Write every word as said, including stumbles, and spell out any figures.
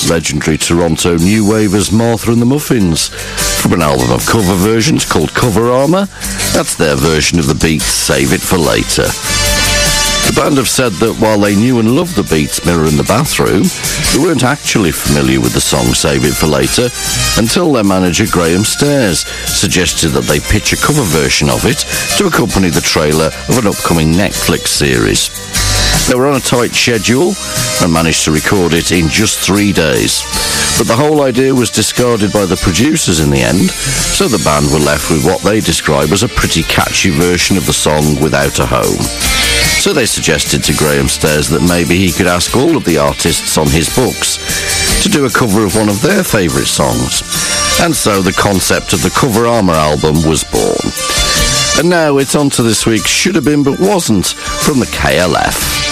legendary Toronto new wavers Martha and the Muffins, from an album of cover versions called Cover Armour. That's their version of the Beats' Save It for Later. The band have said that while they knew and loved the Beats' Mirror in the Bathroom, they weren't actually familiar with the song Save It for Later until their manager Graham Stairs suggested that they pitch a cover version of it to accompany the trailer of an upcoming Netflix series. They were on a tight schedule and managed to record it in just three days. But the whole idea was discarded by the producers in the end, so the band were left with what they describe as a pretty catchy version of the song Without a Home. So they suggested to Graham Stairs that maybe he could ask all of the artists on his books to do a cover of one of their favourite songs. And so the concept of the Cover Armour album was born. And now it's on to this week's Should Have Been But Wasn't from the K L F.